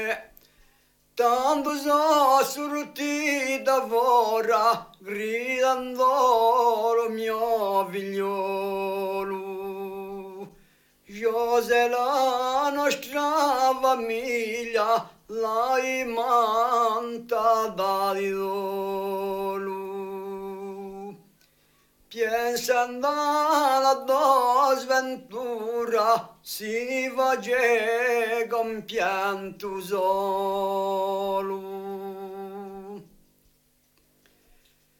Tantos assurti d'avora, gridando mio figliolo. José la nostra famiglia, la imanta da idolo. Pensando alla tua sventura, si va con pianto solo.